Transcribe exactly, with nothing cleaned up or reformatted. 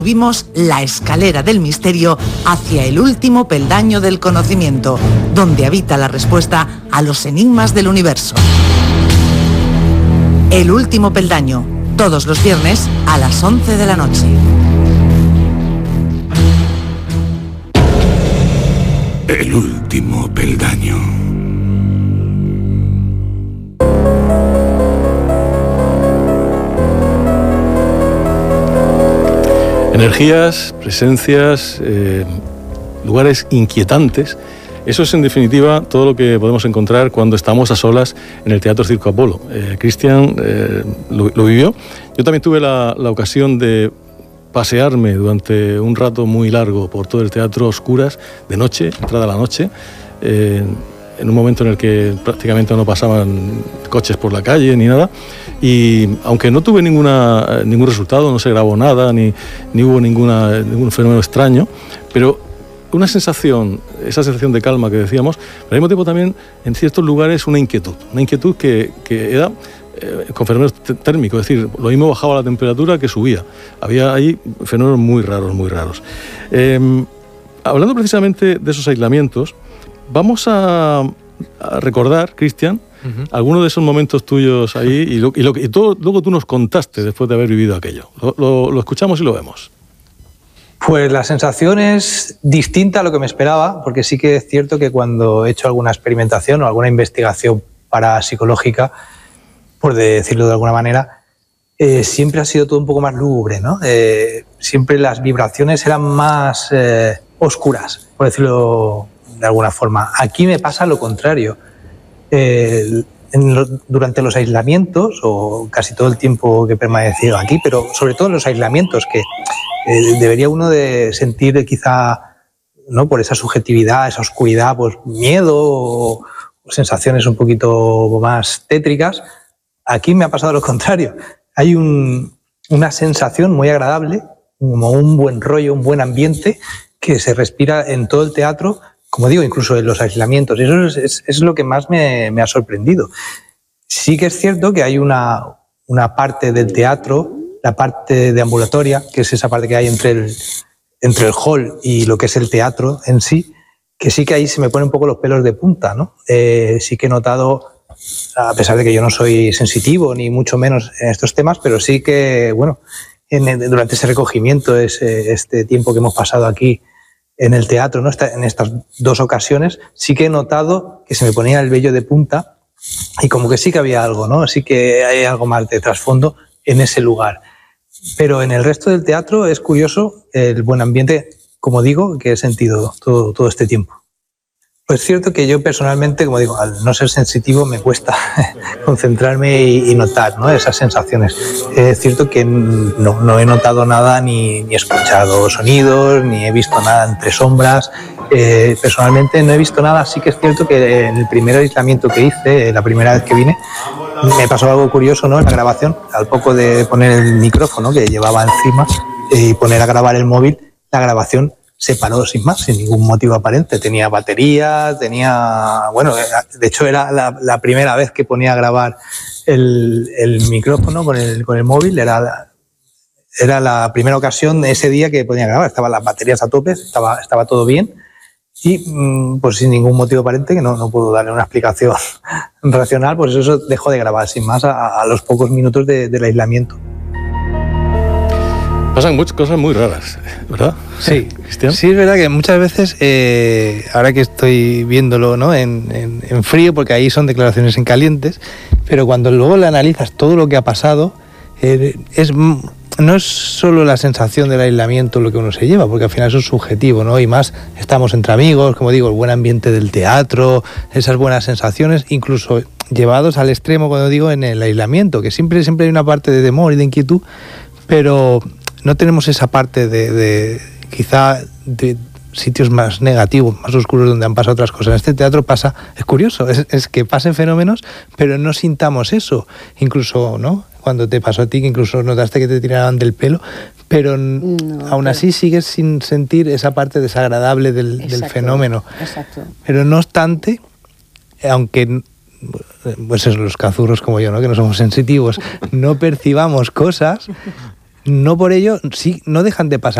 Subimos la escalera del misterio hacia el último peldaño del conocimiento, donde habita la respuesta a los enigmas del universo. El último peldaño, todos los viernes a las once de la noche. El último peldaño. Energías, presencias, eh, lugares inquietantes. Eso es, en definitiva, todo lo que podemos encontrar cuando estamos a solas en el Teatro Circo Apolo. Eh, Cristian eh, lo, lo vivió. Yo también tuve la, la ocasión de pasearme durante un rato muy largo por todo el teatro, oscuras, de noche, entrada la noche, eh, en un momento en el que prácticamente no pasaban coches por la calle ni nada. Y aunque no tuve ninguna, ningún resultado, no se grabó nada, ni, ni hubo ninguna, ningún fenómeno extraño, pero una sensación, esa sensación de calma que decíamos, pero al mismo tiempo también en ciertos lugares una inquietud, una inquietud que, que era eh, con fenómenos térmicos, es decir, lo mismo bajaba la temperatura que subía. Había ahí fenómenos muy raros, muy raros. Eh, hablando precisamente de esos aislamientos, vamos a, a recordar, Cristian, Uh-huh. algunos de esos momentos tuyos ahí y, lo, y, lo, y todo, luego tú nos contaste después de haber vivido aquello. Lo, lo, lo escuchamos y lo vemos. Pues la sensación es distinta a lo que me esperaba, porque sí que es cierto que cuando he hecho alguna experimentación o alguna investigación parapsicológica, por decirlo de alguna manera, eh, siempre ha sido todo un poco más lúgubre, ¿no? Eh, siempre las vibraciones eran más eh, oscuras, por decirlo de alguna forma. Aquí me pasa lo contrario. Eh, en lo, durante los aislamientos, o casi todo el tiempo que he permanecido aquí, pero sobre todo en los aislamientos, que eh, debería uno de sentir quizá, ¿no?, por esa subjetividad, esa oscuridad, pues miedo o, o sensaciones un poquito más tétricas. Aquí me ha pasado lo contrario. Hay un, una sensación muy agradable, como un buen rollo, un buen ambiente que se respira en todo el teatro, como digo, incluso en los aislamientos. Y eso es, es, es lo que más me, me ha sorprendido. Sí que es cierto que hay una, una parte del teatro, la parte de ambulatoria, que es esa parte que hay entre el, entre el hall y lo que es el teatro en sí, que sí que ahí se me ponen un poco los pelos de punta, ¿no? Eh, sí que he notado, a pesar de que yo no soy sensitivo, ni mucho menos en estos temas, pero sí que, bueno, en, durante ese recogimiento, ese, este tiempo que hemos pasado aquí, en el teatro, ¿no?, en estas dos ocasiones, sí que he notado que se me ponía el vello de punta y como que sí que había algo, ¿no? Sí que hay algo más de trasfondo en ese lugar. Pero en el resto del teatro es curioso el buen ambiente, como digo, que he sentido todo, todo este tiempo. Pues es cierto que yo personalmente, como digo, al no ser sensitivo me cuesta concentrarme y, y notar, ¿no?, esas sensaciones. Es cierto que no, no he notado nada, ni, ni escuchado sonidos, ni he visto nada entre sombras. Eh, personalmente no he visto nada. Sí que es cierto que en el primer aislamiento que hice, la primera vez que vine, me pasó algo curioso, ¿no?, en la grabación. Al poco de poner el micrófono que llevaba encima y poner a grabar el móvil, la grabación se paró sin más, sin ningún motivo aparente. Tenía batería, tenía... Bueno, de hecho era la, la primera vez que ponía a grabar el, el micrófono con el, con el móvil. Era, era la primera ocasión de ese día que ponía a grabar. Estaban las baterías a tope, estaba, estaba todo bien. Y pues sin ningún motivo aparente, que no, no puedo darle una explicación racional, pues eso dejó de grabar sin más a, a los pocos minutos de, del aislamiento. Pasan muchas cosas muy raras, ¿verdad? Sí, Cristian. Sí, es verdad que muchas veces, eh, ahora que estoy viéndolo, ¿no?, en, en, en frío, porque ahí son declaraciones en calientes, pero cuando luego le analizas todo lo que ha pasado, eh, es, no es solo la sensación del aislamiento lo que uno se lleva, porque al final eso es subjetivo, ¿no? Y más estamos entre amigos, como digo, el buen ambiente del teatro, esas buenas sensaciones, incluso llevados al extremo, cuando digo, en el aislamiento, que siempre, siempre hay una parte de temor y de inquietud, pero no tenemos esa parte de, de quizá de sitios más negativos, más oscuros, donde han pasado otras cosas. En este teatro pasa, es curioso, es, es que pasen fenómenos, pero no sintamos eso. Incluso, ¿no?, cuando te pasó a ti, que incluso notaste que te tiraban del pelo, pero no, aún así pero... sigues sin sentir esa parte desagradable del, del fenómeno. Exacto. Pero no obstante, aunque pues eso, los cazurros como yo, ¿no?, que no somos sensitivos, no percibamos cosas, no por ello, sí, no dejan de pasar